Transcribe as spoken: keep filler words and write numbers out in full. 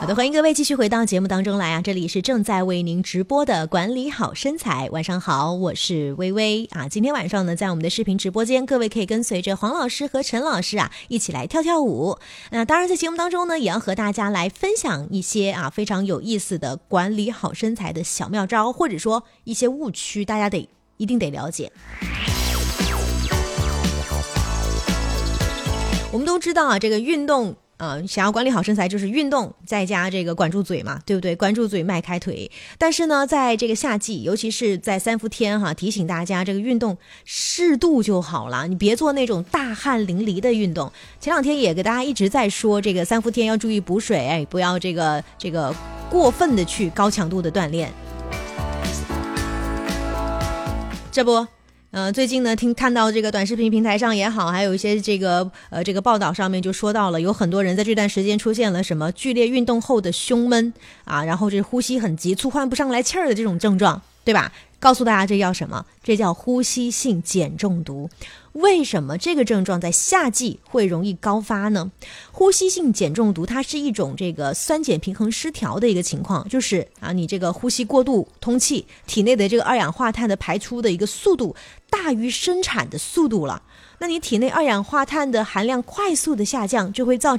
好的，欢迎各位继续回到节目当中来啊！这里是正在为您直播的管理好身材。晚上好，我是微微啊。今天晚上呢，在我们的视频直播间，各位可以跟随着黄老师和陈老师啊一起来跳跳舞。那当然，在节目当中呢，也要和大家来分享一些啊非常有意思的管理好身材的小妙招，或者说一些误区，大家得一定得了解。我们都知道啊，这个运动。呃，想要管理好身材，就是运动再加这个管住嘴嘛，对不对？管住嘴，迈开腿。但是呢，在这个夏季，尤其是在三伏天哈，提醒大家这个运动适度就好了，你别做那种大汗淋漓的运动。前两天也给大家一直在说，这个三伏天要注意补水，哎，不要这个这个过分的去高强度的锻炼。这不。呃，最近呢，听看到这个短视频平台上也好，还有一些这个呃这个报道上面就说到了，有很多人在这段时间出现了什么剧烈运动后的胸闷啊，然后这呼吸很急促、换不上来气儿的这种症状，对吧？告诉大家这叫什么？这叫呼吸性碱中毒。为什么这个症状在夏季会容易高发呢？呼吸性碱中毒它是一种这个酸碱平衡失调的一个情况，就是啊你这个呼吸过度通气，体内的这个二氧化碳的排出的一个速度大于生产的速度了。那你体内二氧化碳的含量快速的下降，就会造成